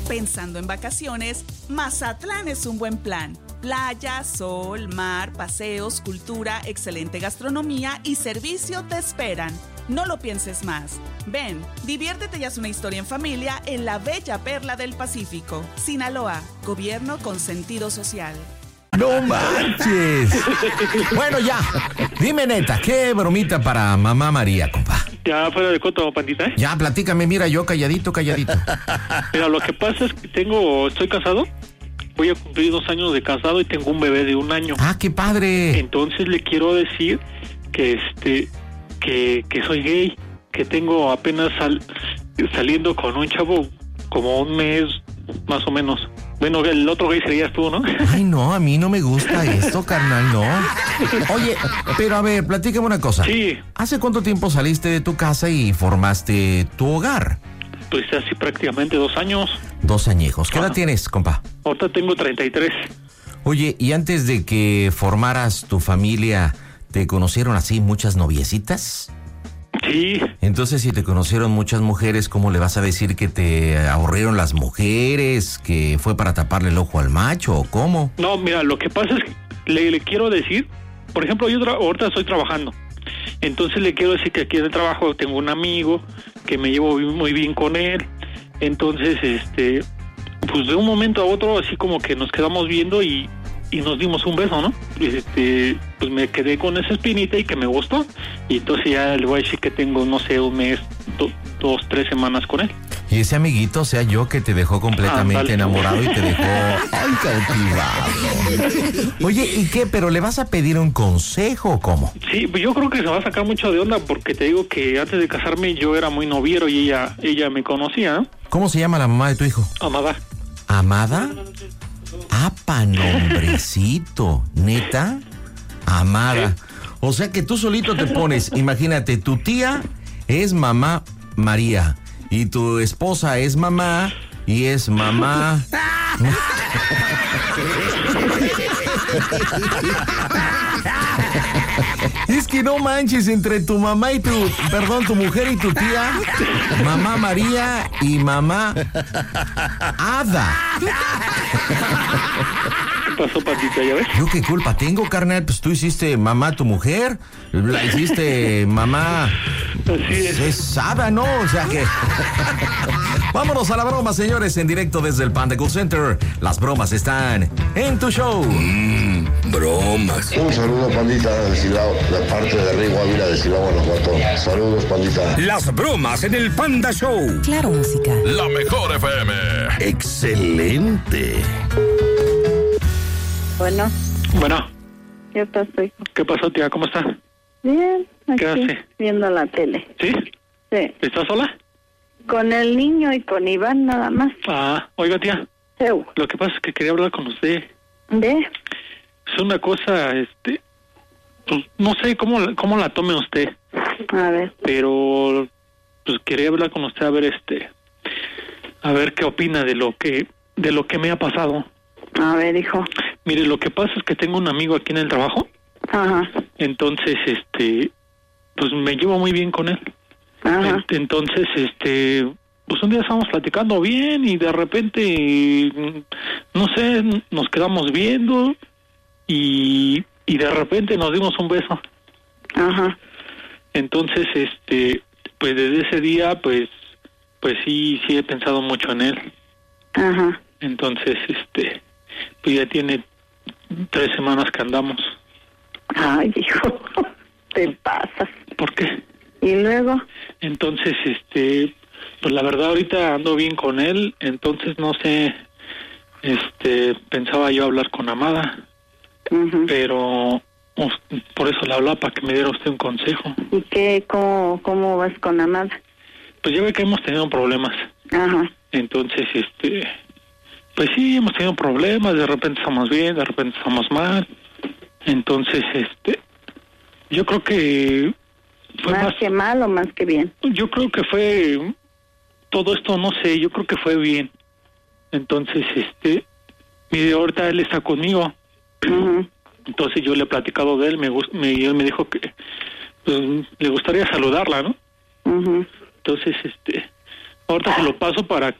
Pensando en vacaciones, Mazatlán es un buen plan. Playa, sol, mar, paseos, cultura, excelente gastronomía y servicio te esperan. No lo pienses más. Ven, diviértete y haz una historia en familia en la bella perla del Pacífico. Sinaloa, gobierno con sentido social. ¡No manches! Bueno, ya. Dime neta, ¿qué bromita para mamá María, compa? Ya fuera de coto, pandita, ¿eh? Ya, platícame, mira, yo calladito. Mira, lo que pasa es que estoy casado, voy a cumplir 2 años de casado y tengo un bebé de 1 año. ¡Ah, qué padre! Entonces le quiero decir que que soy gay, que tengo apenas saliendo con un chavo como 1 mes, más o menos. Bueno, el otro gay serías tú, ¿no? Ay, no, a mí no me gusta esto, carnal, no. Oye, pero a ver, platícame una cosa. Sí. ¿Hace cuánto tiempo saliste de tu casa y formaste tu hogar? Pues así prácticamente 2 años. 2 añejos. ¿Qué edad tienes, compa? Ahorita tengo 33. Oye, ¿y antes de que formaras tu familia, te conocieron así muchas noviecitas? Sí. Entonces, si te conocieron muchas mujeres, ¿cómo le vas a decir que te aburrieron las mujeres? ¿Que fue para taparle el ojo al macho o cómo? No, mira, lo que pasa es que le quiero decir, por ejemplo, yo ahorita estoy trabajando. Entonces le quiero decir que aquí en el trabajo tengo un amigo que me llevo muy bien con él. Entonces, pues de un momento a otro, así como que nos quedamos viendo y nos dimos un beso, ¿no? Pues me quedé con esa espinita y que me gustó. Y entonces ya le voy a decir que tengo, no sé, 1 mes, 2, 3 semanas con él. Y ese amiguito, o sea, yo que te dejó completamente enamorado y te dejó cautivado. Oye, ¿y qué? ¿Pero le vas a pedir un consejo o cómo? Sí, pues yo creo que se va a sacar mucho de onda porque te digo que antes de casarme yo era muy noviero y ella me conocía, ¿no? ¿Cómo se llama la mamá de tu hijo? Amada. ¿Amada? ¡Apa, nombrecito! ¿Neta? Amada. O sea que tú solito te pones, imagínate, tu tía es mamá María y tu esposa es mamá y es mamá. Es que no manches, entre tu mamá y tu mujer y tu tía, mamá María y mamá Ada. ¿Qué pasó, Patita? ¿Ya ves? ¿Yo qué culpa tengo, carnal? Pues tú hiciste mamá tu mujer, la hiciste mamá. Así es. Es Ada, ¿no? O sea que... Vámonos a la broma, señores, en directo desde el Panda Cool Center. Las bromas están en tu show. Bromas. Un saludo, pandita, de Silao, de parte de Rigo Ávila de Silao, Guanajuato. Saludos, pandita. Las bromas en el Panda Show. Claro, música. La mejor FM. Excelente. Bueno. Bueno. ¿Qué pasó, hijo? ¿Qué pasó, tía? ¿Cómo está? Bien, aquí, ¿Qué hace? viendo la tele. ¿Sí? Sí. ¿Estás sola? Con el niño y con Iván nada más. Ah, oiga, tía. Eu. Lo que pasa es que quería hablar con usted. ¿De? Es una cosa, pues no sé cómo la tome usted. A ver. Pero pues quería hablar con usted a ver qué opina de lo que me ha pasado. A ver, hijo. Mire, lo que pasa es que tengo un amigo aquí en el trabajo. Ajá. Entonces, pues me llevo muy bien con él. Ajá. Entonces, pues un día estábamos platicando bien y de repente, no sé, nos quedamos viendo y de repente nos dimos un beso. Ajá. Entonces, pues desde ese día, pues sí he pensado mucho en él. Ajá. Entonces, pues ya tiene 3 semanas que andamos. Ay, hijo, te pasas. ¿Por qué? ¿Y luego? Entonces, pues la verdad ahorita ando bien con él, entonces no sé, pensaba yo hablar con Amada, pero por eso le hablaba, para que me diera usted un consejo. ¿Y cómo vas con Amada? Pues ya ve que hemos tenido problemas. Ajá. Entonces, pues sí, hemos tenido problemas, de repente estamos bien, de repente estamos mal. Entonces, yo creo que fue ¿Más que mal o más que bien? Yo creo que fue todo esto, no sé, yo creo que fue bien. Entonces, mire, ahorita él está conmigo. Entonces yo le he platicado de él, y él me dijo que pues, le gustaría saludarla, ¿no? Entonces, ahorita se lo paso para